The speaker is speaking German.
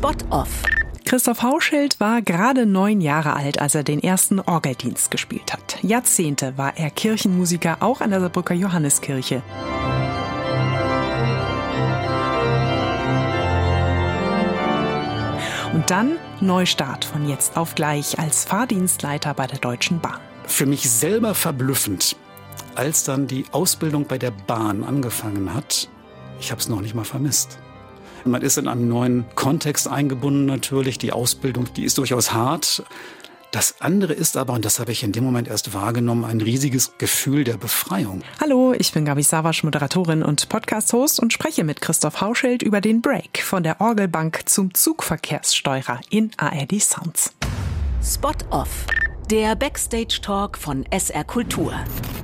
Spot-Off. Christoph Hauschild war gerade 9 Jahre alt, als er den ersten Orgeldienst gespielt hat. Jahrzehnte war er Kirchenmusiker, auch an der Saarbrücker Johanneskirche. Und dann Neustart von jetzt auf gleich als Fahrdienstleiter bei der Deutschen Bahn. Für mich selber verblüffend, als dann die Ausbildung bei der Bahn angefangen hat. Ich habe es noch nicht mal vermisst. Man ist in einem neuen Kontext eingebunden natürlich. Die Ausbildung, die ist durchaus hart. Das andere ist aber, und das habe ich in dem Moment erst wahrgenommen, ein riesiges Gefühl der Befreiung. Hallo, ich bin Gabi Savasch, Moderatorin und Podcast-Host und spreche mit Christoph Hauschild über den Break von der Orgelbank zum Zugverkehrssteurer in ARD Sounds. Spot-Off. Der Backstage-Talk von SR Kultur.